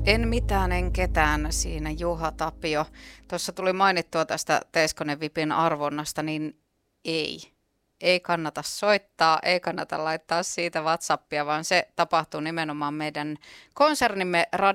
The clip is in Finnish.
En mitään, en ketään siinä Juha Tapio. Tuossa tuli mainittua tästä Teiskonen Vipin arvonnasta, niin ei. Ei kannata soittaa, ei kannata laittaa siitä WhatsAppia, vaan se tapahtuu nimenomaan meidän konsernimme